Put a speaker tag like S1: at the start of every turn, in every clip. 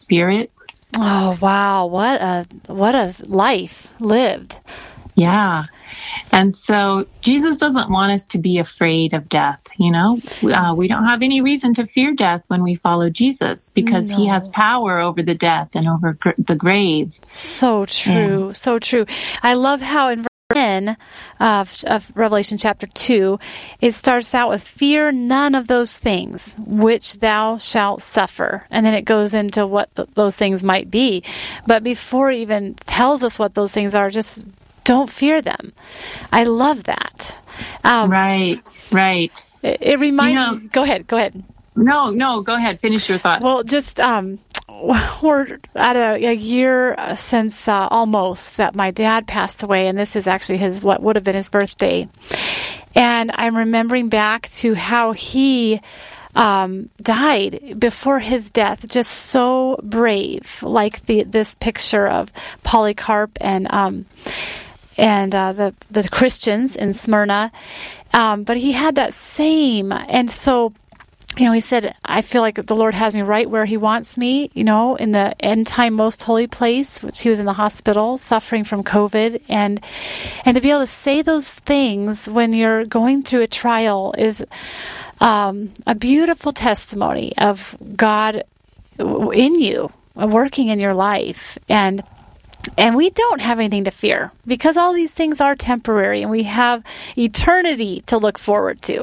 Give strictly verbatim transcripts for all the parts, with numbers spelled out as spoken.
S1: Spirit.
S2: Oh, wow. What a, what a life lived.
S1: Yeah. And so Jesus doesn't want us to be afraid of death. You know, uh, we don't have any reason to fear death when we follow Jesus, because
S2: No.
S1: he has power over the death and over gr- the grave.
S2: So true. Yeah. So true. I love how in verse ten of, of Revelation chapter two, it starts out with, fear none of those things which thou shalt suffer. And then it goes into what th- those things might be. But before it even tells us what those things are, just don't fear them. I love that. Um,
S1: right, right.
S2: It, it reminds
S1: you know,
S2: me. Go ahead, go ahead.
S1: No, no, go ahead. Finish your thought.
S2: Well, just, um, we're at a, a year since uh, almost that my dad passed away, and this is actually his, what would have been his birthday. And I'm remembering back to how he um, died before his death, just so brave, like the this picture of Polycarp and um, and uh, the the Christians in Smyrna. Um, but he had that same, and so, you know, he said, I feel like the Lord has me right where he wants me, you know, in the end time most holy place, which he was in the hospital suffering from COVID. And and to be able to say those things when you're going through a trial is um, a beautiful testimony of God in you, working in your life. And And we don't have anything to fear, because all these things are temporary and we have eternity to look forward to.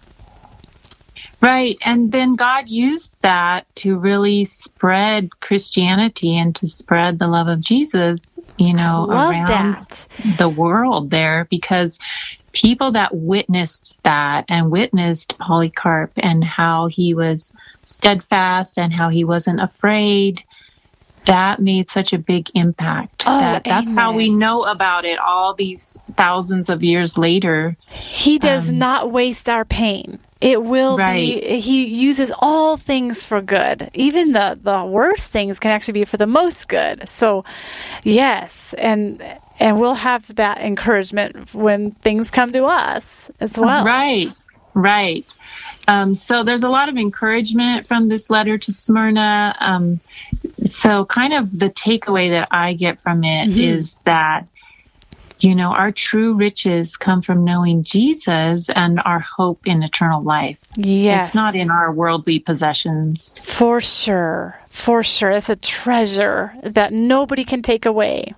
S1: Right. And then God used that to really spread Christianity and to spread the love of Jesus, you know, around
S2: that.
S1: the world there, because people that witnessed that and witnessed Polycarp and how he was steadfast and how he wasn't afraid, that made such a big impact.
S2: Oh,
S1: that that's
S2: amen.
S1: how we know about it all these thousands of years later.
S2: He does
S1: Um,
S2: not waste our pain. It will
S1: right.
S2: be, he uses all things for good. Even the, the worst things can actually be for the most good. So, yes, and and we'll have that encouragement when things come to us as well.
S1: Right, right. Um, so there's a lot of encouragement from this letter to Smyrna. Um, so kind of the takeaway that I get from it mm-hmm. is that, you know, our true riches come from knowing Jesus and our hope in eternal life.
S2: Yes.
S1: It's not in our worldly possessions.
S2: For sure. For sure. It's a treasure that nobody can take away.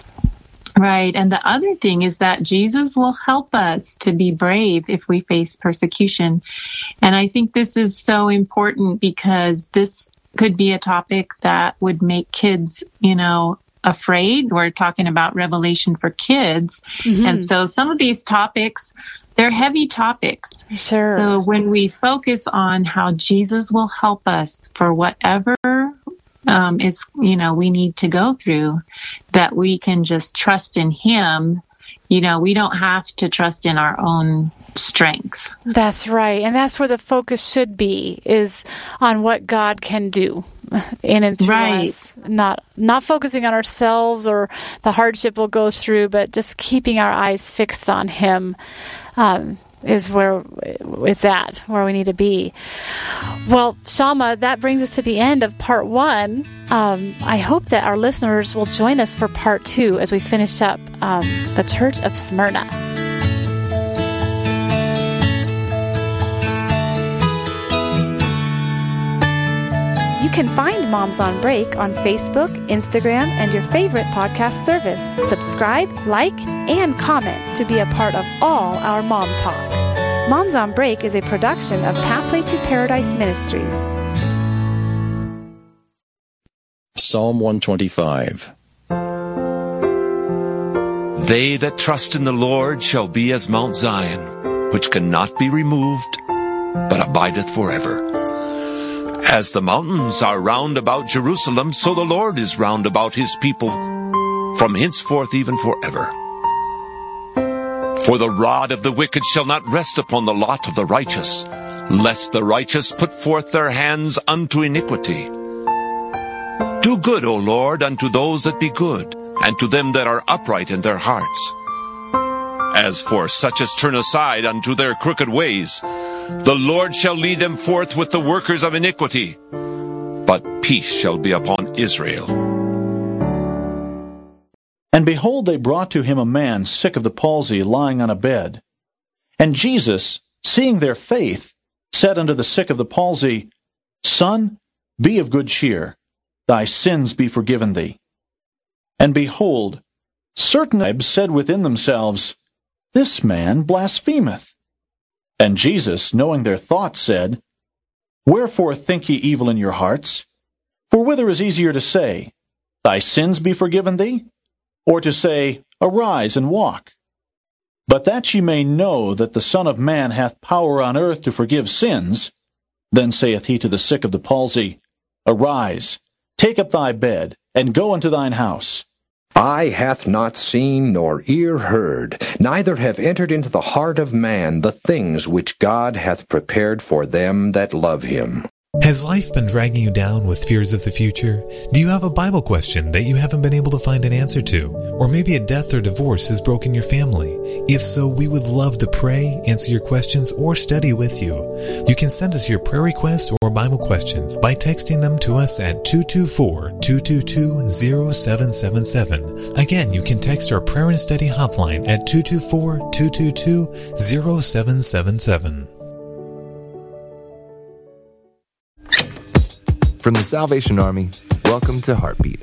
S1: Right. And the other thing is that Jesus will help us to be brave if we face persecution. And I think this is so important because this could be a topic that would make kids, you know, afraid. We're talking about Revelation for kids. Mm-hmm. And so some of these topics, they're heavy topics.
S2: Sure.
S1: So when we focus on how Jesus will help us for whatever um, is, you know, we need to go through, that we can just trust in him. You know, we don't have to trust in our own strength.
S2: That's right. And that's where the focus should be, is on what God can do in and through
S1: right.
S2: us. Not not focusing on ourselves or the hardship we'll go through, but just keeping our eyes fixed on him um, is where it's at, where we need to be. Well, Shama, that brings us to the end of part one. Um, I hope that our listeners will join us for part two as we finish up um, the Church of Smyrna. You can find Moms on Break on Facebook, Instagram, and your favorite podcast service. Subscribe, like, and comment to be a part of all our mom talk. Moms on Break is a production of Pathway to Paradise Ministries.
S3: Psalm one twenty-five.
S4: They that trust in the Lord shall be as Mount Zion, which cannot be removed, but abideth forever. As the mountains are round about Jerusalem, so the Lord is round about his people, from henceforth even forever. For the rod of the wicked shall not rest upon the lot of the righteous, lest the righteous put forth their hands unto iniquity. Do good, O Lord, unto those that be good, and to them that are upright in their hearts. As for such as turn aside unto their crooked ways, the Lord shall lead them forth with the workers of iniquity. But peace shall be upon Israel.
S5: And behold, they brought to him a man sick of the palsy, lying on a bed. And Jesus, seeing their faith, said unto the sick of the palsy, Son, be of good cheer, thy sins be forgiven thee. And behold, certain tribes said within themselves, This man blasphemeth. And Jesus, knowing their thoughts, said, Wherefore think ye evil in your hearts? For whither is easier to say, Thy sins be forgiven thee? Or to say, Arise and walk? But that ye may know that the Son of Man hath power on earth to forgive sins, then saith he to the sick of the palsy, Arise, take up thy bed, and go unto thine house.
S6: Eye hath not seen, nor ear heard, neither have entered into the heart of man the things which God hath prepared for them that love him.
S7: Has life been dragging you down with fears of the future? Do you have a Bible question that you haven't been able to find an answer to? Or maybe a death or divorce has broken your family? If so, we would love to pray, answer your questions, or study with you. You can send us your prayer requests or Bible questions by texting them to us at two two four, two two two, zero seven seven seven. Again, you can text our prayer and study hotline at two two four, two two two, zero seven seven seven.
S8: From the Salvation Army, welcome to Heartbeat.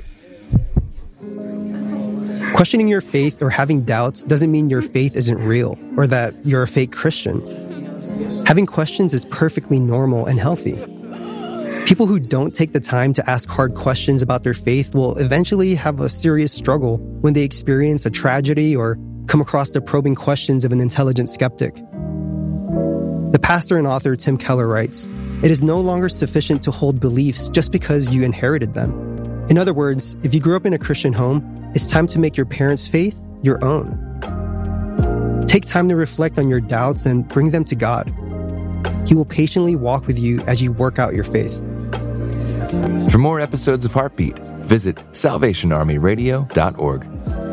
S9: Questioning your faith or having doubts doesn't mean your faith isn't real or that you're a fake Christian. Having questions is perfectly normal and healthy. People who don't take the time to ask hard questions about their faith will eventually have a serious struggle when they experience a tragedy or come across the probing questions of an intelligent skeptic. The pastor and author Tim Keller writes, It is no longer sufficient to hold beliefs just because you inherited them. In other words, if you grew up in a Christian home, it's time to make your parents' faith your own. Take time to reflect on your doubts and bring them to God. He will patiently walk with you as you work out your faith.
S8: For more episodes of Heartbeat, visit salvation army radio dot org.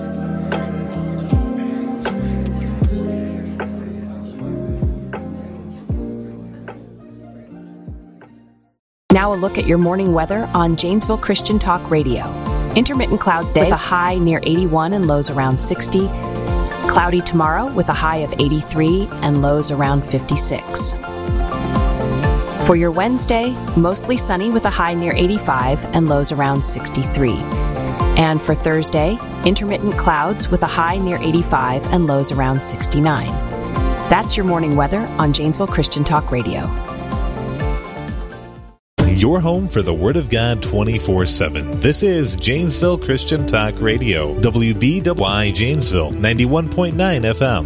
S10: Now a look at your morning weather on Janesville Christian Talk Radio. Intermittent clouds today with a high near eighty-one and lows around sixty. Cloudy tomorrow with a high of eighty-three and lows around fifty-six. For your Wednesday, mostly sunny with a high near eighty-five and lows around sixty-three. And for Thursday, intermittent clouds with a high near eighty-five and lows around sixty-nine. That's your morning weather on Janesville Christian Talk Radio.
S11: Your home for the Word of God twenty-four seven. This is Janesville Christian Talk Radio, W B W I Janesville, ninety-one point nine F M.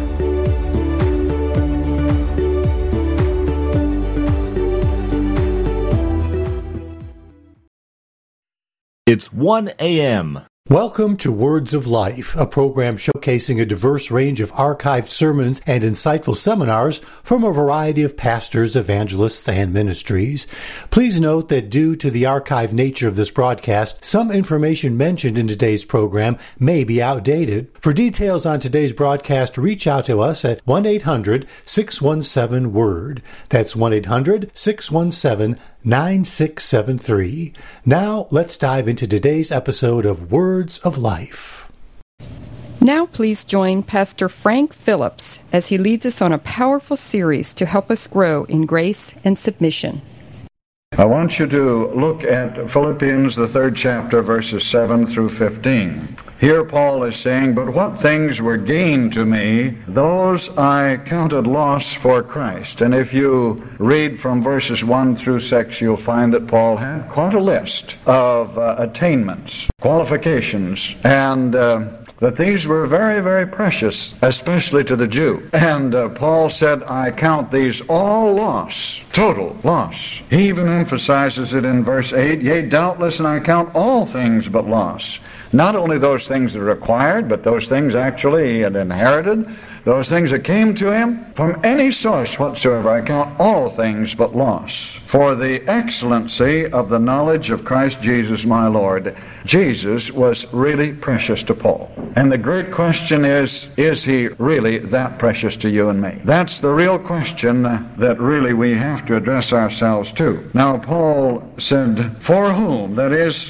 S12: It's one a.m.
S13: Welcome to Words of Life, a program showcasing a diverse range of archived sermons and insightful seminars from a variety of pastors, evangelists, and ministries. Please note that due to the archived nature of this broadcast, some information mentioned in today's program may be outdated. For details on today's broadcast, reach out to us at one eight hundred, six one seven, W O R D. That's one eight hundred, six one seven, nine six seven three. Now, let's dive into today's episode of Words of Life.
S14: Now please join Pastor Frank Phillips as he leads us on a powerful series to help us grow in grace and submission.
S15: I want you to look at Philippians, the third chapter, verses seven through fifteen. Here Paul is saying, But what things were gain to me, those I counted loss for Christ. And if you read from verses one through six, you'll find that Paul had quite a list of uh, attainments, qualifications, and uh, that these were very, very precious, especially to the Jew. And uh, Paul said, I count these all loss, total loss. He even emphasizes it in verse eight, Yea, doubtless, and I count all things but loss. Not only those things that are acquired, but those things actually he had inherited, those things that came to him from any source whatsoever, I count all things but loss, for the excellency of the knowledge of Christ Jesus my Lord. Jesus was really precious to Paul. And the great question is, is he really that precious to you and me? That's the real question that really we have to address ourselves to. Now, Paul said, for whom, that is,